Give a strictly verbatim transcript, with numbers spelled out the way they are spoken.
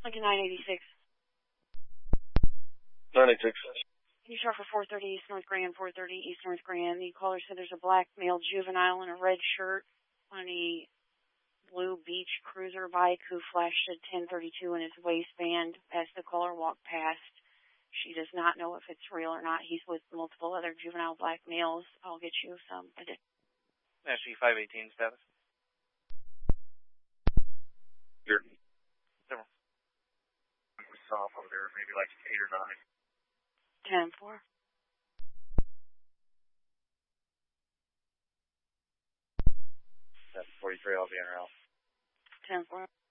Like a nine eighty-six. nine eighty-six. You shot for four thirty East North Grand, four thirty East North Grand. The caller said there's a black male juvenile in a red shirt on a blue beach cruiser bike who flashed a ten thirty-two in his waistband as the caller walked past. She does not know if it's real or not. He's with multiple other juvenile black males. I'll get you some additional. S G five eighteen status. Here. Several. We saw over there, maybe like eight or nine. ten four. seven forty-three, I'll be in route. ten four.